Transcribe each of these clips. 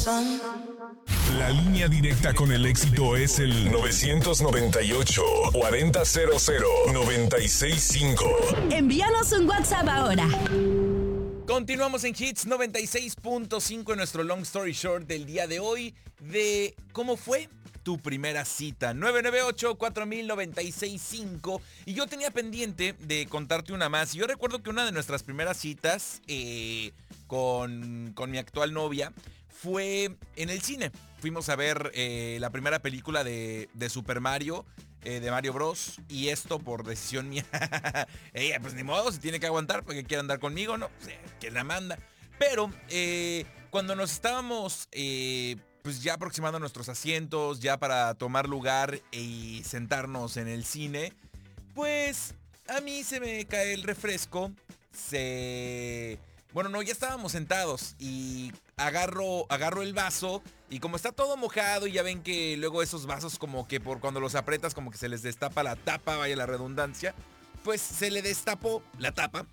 La línea directa con el éxito es el 998-4000-965. Envíanos un WhatsApp ahora. Continuamos en Hits 96.5 en nuestro Long Story Short del día de hoy de cómo fue tu primera cita. 998-4000-965. Y yo tenía pendiente de contarte una más. Yo recuerdo que una de nuestras primeras citas con mi actual novia fue en el cine. Fuimos a ver la primera película de Super Mario, de Mario Bros. Y esto por decisión mía. Ella, pues ni modo, se tiene que aguantar porque quiere andar conmigo, ¿no? Pues, que la manda. Pero cuando nos estábamos pues ya aproximando nuestros asientos, ya para tomar lugar y sentarnos en el cine, pues a mí se me cae el refresco. Bueno, no, ya estábamos sentados y agarro el vaso y como está todo mojado y ya ven que luego esos vasos como que por cuando los aprietas como que se les destapa la tapa, vaya la redundancia, pues se le destapó la tapa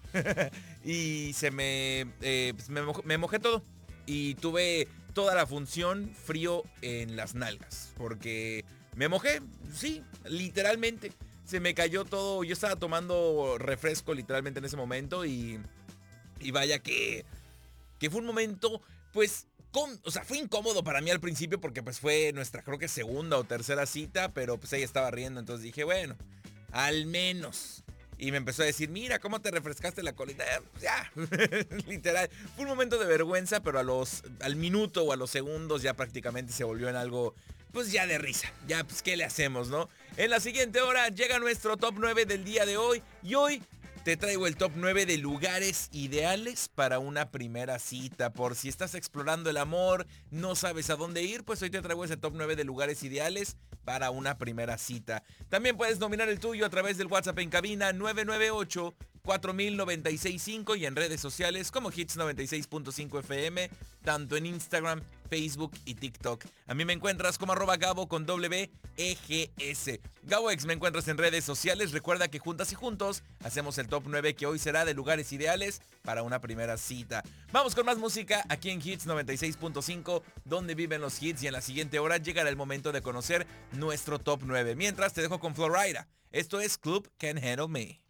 y pues me mojé todo y tuve toda la función frío en las nalgas porque me mojé, sí, literalmente. Se me cayó todo, yo estaba tomando refresco literalmente en ese momento y vaya que fue un momento, pues, o sea, fue incómodo para mí al principio porque pues fue nuestra, creo que segunda o tercera cita, pero pues ella estaba riendo, entonces dije, bueno, al menos. Y me empezó a decir, mira, ¿cómo te refrescaste la colita? Ya, literal. Fue un momento de vergüenza, pero al minuto o a los segundos ya prácticamente se volvió en algo, pues ya de risa. Ya, pues, ¿qué le hacemos, no? En la siguiente hora llega nuestro top 9 del día de hoy y hoy te traigo el top 9 de lugares ideales para una primera cita. Por si estás explorando el amor, no sabes a dónde ir, pues hoy te traigo ese top 9 de lugares ideales para una primera cita. También puedes nominar el tuyo a través del WhatsApp en cabina 998-4000-965 y en redes sociales como Hits 96.5 FM, tanto en Instagram, Facebook y TikTok. A mí me encuentras como @Gabo con WEGS. GaboX me encuentras en redes sociales. Recuerda que juntas y juntos hacemos el top 9 que hoy será de lugares ideales para una primera cita. Vamos con más música aquí en Hits 96.5, donde viven los hits, y en la siguiente hora llegará el momento de conocer nuestro top 9. Mientras te dejo con Florida. Esto es Club Can't Handle Me.